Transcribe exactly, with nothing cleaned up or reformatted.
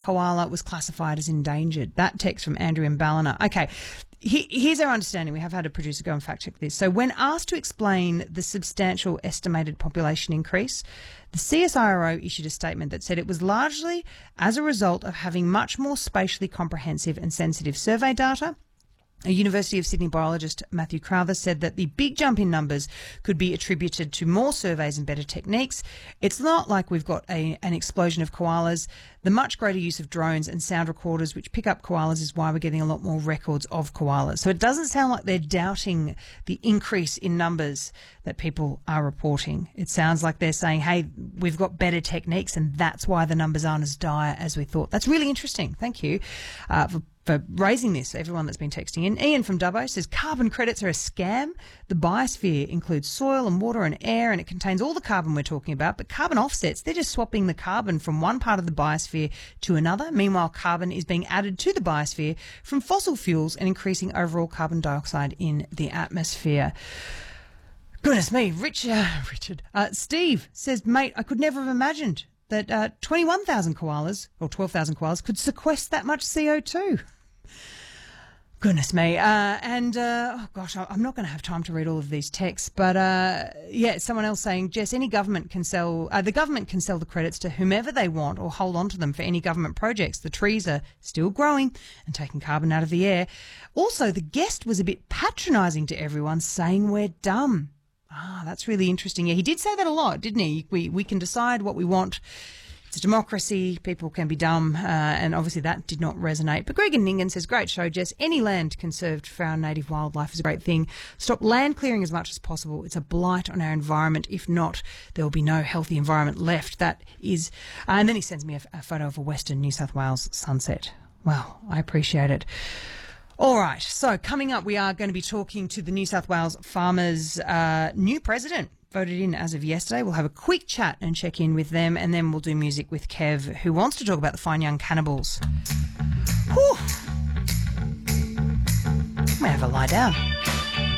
koala was classified as endangered. That text from Andrew M. Ballina. Okay. Here's our understanding. We have had a producer go and fact check this. So when asked to explain the substantial estimated population increase, the C S I R O issued a statement that said it was largely as a result of having much more spatially comprehensive and sensitive survey data. A University of Sydney biologist, Matthew Crowther, said that the big jump in numbers could be attributed to more surveys and better techniques. It's not like we've got a, an explosion of koalas. The much greater use of drones and sound recorders which pick up koalas is why we're getting a lot more records of koalas. So it doesn't sound like they're doubting the increase in numbers that people are reporting. It sounds like they're saying, hey, we've got better techniques and that's why the numbers aren't as dire as we thought. That's really interesting. Thank you uh, for for raising this, everyone that's been texting in. Ian from Dubbo says carbon credits are a scam. The biosphere includes soil and water and air, and it contains all the carbon we're talking about. But carbon offsets, they're just swapping the carbon from one part of the biosphere to another. Meanwhile, carbon is being added to the biosphere from fossil fuels and increasing overall carbon dioxide in the atmosphere. Goodness me, Richard, Richard. Uh, Steve says, mate, I could never have imagined that uh, twenty-one thousand koalas, or twelve thousand koalas, could sequester that much C O two. Goodness me. Uh, and, uh, oh gosh, I'm not going to have time to read all of these texts, but, uh, yeah, someone else saying, Jess, any government can sell, uh, the government can sell the credits to whomever they want or hold on to them for any government projects. The trees are still growing and taking carbon out of the air. Also, the guest was a bit patronising to everyone, saying we're dumb. Ah, that's really interesting. Yeah, he did say that a lot, didn't he? We, we can decide what we want. It's a democracy. People can be dumb. Uh, and obviously that did not resonate. But Greg and Ningen says, great show, Jess. Any land conserved for our native wildlife is a great thing. Stop land clearing as much as possible. It's a blight on our environment. If not, there will be no healthy environment left. That is... Uh, and then he sends me a, a photo of a Western New South Wales sunset. Wow, I appreciate it. All right, so coming up, we are going to be talking to the New South Wales Farmers' uh, new president, voted in as of yesterday. We'll have a quick chat and check in with them, and then we'll do music with Kev, who wants to talk about the Fine Young Cannibals. Whew. May have a lie down.